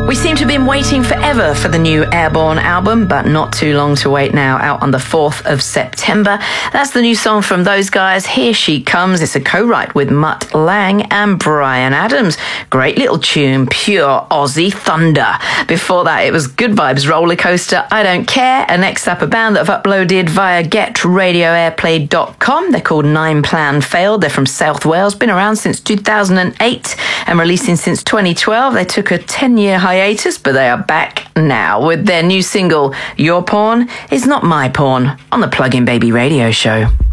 We seem to have been waiting forever for the new Airborne album, but not too long to wait now, out on the 4th of September. That's the new song from those guys, Here She Comes. It's a co-write with Mutt Lange and Bryan Adams. Great little tune, pure Aussie thunder. Before that, it was Good Vibes Roller Coaster, I Don't Care. And next up, a band that have uploaded via getradioairplay.com. They're called Nine Plan Failed. They're from South Wales, been around since 2008 and releasing since 2012. They took a 10-year hiatus, but they are back now with their new single, Your Porn Is Not My Porn, on the Plug-in Baby Radio Show.